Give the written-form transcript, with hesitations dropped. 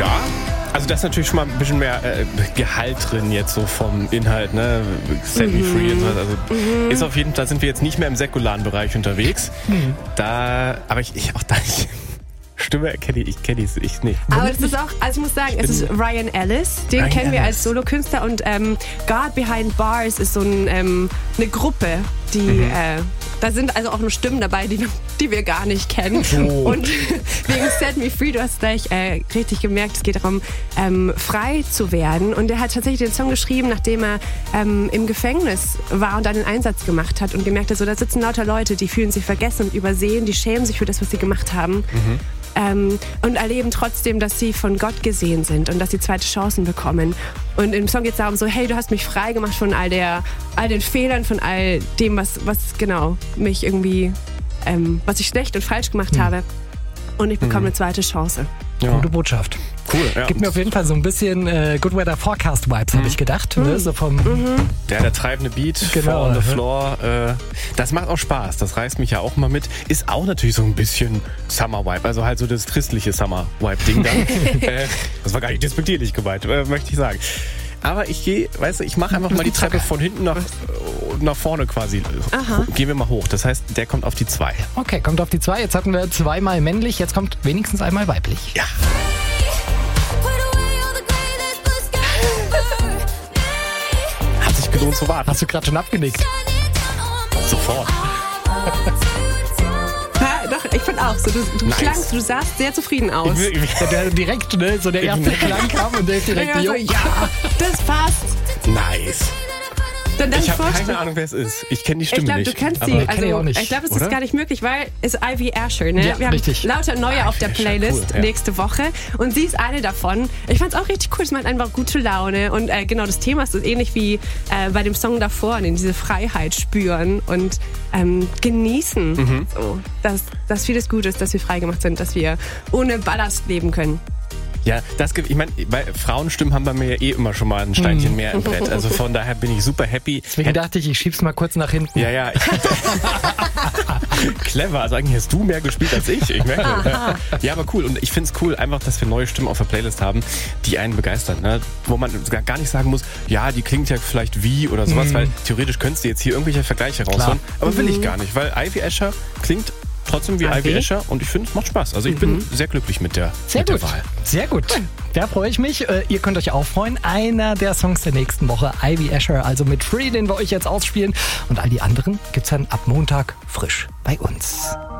Ja, also da ist natürlich schon mal ein bisschen mehr Gehalt drin jetzt so vom Inhalt, ne? Set Me Free und so. Also ist auf jeden Fall, da sind wir jetzt nicht mehr im säkularen Bereich unterwegs. Aber ich Stimme kenne ich nicht. Aber das ist auch, also ich muss sagen, es ist Ryan Ellis, den kennen wir als Solokünstler und God Behind Bars ist so eine Gruppe, die, da sind also auch nur Stimmen dabei, die wir gar nicht kennen. Oh. Und wegen Set Me Free, du hast gleich richtig gemerkt, es geht darum, frei zu werden. Und er hat tatsächlich den Song geschrieben, nachdem er im Gefängnis war und dann einen Einsatz gemacht hat und gemerkt hat, so da sitzen lauter Leute, die fühlen sich vergessen und übersehen, die schämen sich für das, was sie gemacht haben. Und erleben trotzdem, dass sie von Gott gesehen sind und dass sie zweite Chancen bekommen. Und im Song geht es darum so, hey, du hast mich frei gemacht von all den Fehlern, von all dem, was genau mich irgendwie, was ich schlecht und falsch gemacht habe. Und ich bekomme eine zweite Chance. Ja. Gute Botschaft. Cool, ja. Gibt mir auf jeden Fall so ein bisschen Good Weather Forecast Vibes, habe ich gedacht. Ne? So vom der treibende Beat, Four on the Floor. Das macht auch Spaß. Das reißt mich ja auch mal mit. Ist auch natürlich so ein bisschen Summer Vibe. Also halt so das christliche Summer Vibe Ding dann. Das war gar nicht despektierlich gemeint, möchte ich sagen. Aber ich mache einfach mal die Treppe von hinten nach vorne quasi. Aha. Gehen wir mal hoch. Das heißt, der kommt auf die 2. Okay, kommt auf die 2. Jetzt hatten wir zweimal männlich, jetzt kommt wenigstens einmal weiblich. Ja. Hat sich gelohnt zu warten. Hast du gerade schon abgenickt? Sofort. Doch, ich finde auch so. Du klangst, du sahst sehr zufrieden aus. Der direkt, ne, so der erste Klang kam und der ist direkt so, ja, das passt. Nice. Ich habe keine Ahnung, wer es ist. Ich kenne die Stimme nicht. Ich glaube, du kennst sie. Also, ich glaube, es ist gar nicht möglich, weil es ist Ivy Asher. Ne? Ja, wir haben richtig. lauter neue auf der Playlist nächste Woche. Und sie ist eine davon. Ich fand es auch richtig cool. Es macht einfach gute Laune. Und genau, das Thema ist ähnlich wie bei dem Song davor. Diese Freiheit spüren und genießen. So, dass vieles gut ist, dass wir frei gemacht sind, dass wir ohne Ballast leben können. Ja, ich meine, bei Frauenstimmen haben bei mir ja immer schon mal ein Steinchen mehr im Brett. Also von daher bin ich super happy. Deswegen dachte ich schieb's mal kurz nach hinten. Ja. Clever. Also eigentlich hast du mehr gespielt als ich. Ich merke. Ja, aber cool. Und ich finde es cool, einfach, dass wir neue Stimmen auf der Playlist haben, die einen begeistern. Ne? Wo man gar nicht sagen muss, ja, die klingt ja vielleicht wie oder sowas, weil theoretisch könntest du jetzt hier irgendwelche Vergleiche rausholen. Aber will ich gar nicht, weil Ivy Asher klingt trotzdem wie Ivy Asher und ich finde, es macht Spaß. Also ich bin sehr glücklich mit der Wahl. Sehr gut. Da freue ich mich. Ihr könnt euch auch freuen. Einer der Songs der nächsten Woche, Ivy Asher, also mit Free, den wir euch jetzt ausspielen. Und all die anderen gibt's dann ab Montag frisch bei uns.